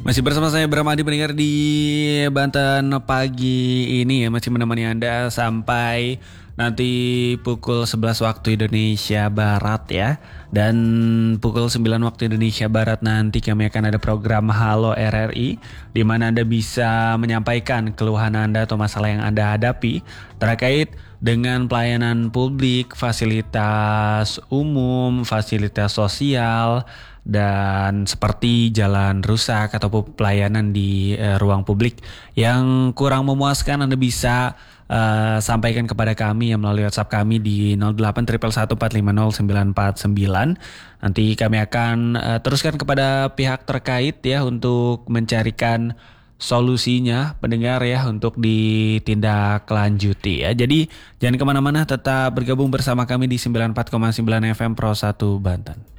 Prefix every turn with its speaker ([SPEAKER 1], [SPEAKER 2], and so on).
[SPEAKER 1] Masih bersama saya Bram Adi pendengar di Banten pagi ini ya, masih menemani Anda sampai nanti pukul 11 waktu Indonesia Barat ya. Dan pukul 9 waktu Indonesia Barat nanti kami akan ada program Halo RRI, di mana Anda bisa menyampaikan keluhan Anda atau masalah yang Anda hadapi terkait dengan pelayanan publik, fasilitas umum, fasilitas sosial, dan seperti jalan rusak ataupun pelayanan di ruang publik yang kurang memuaskan. Anda bisa sampaikan kepada kami yang melalui WhatsApp kami di 0811145099. Nanti kami akan teruskan kepada pihak terkait ya untuk mencarikan solusinya pendengar ya untuk ditindaklanjuti ya. Jadi jangan kemana-mana, tetap bergabung bersama kami di 94,9 FM Pro 1 Banten.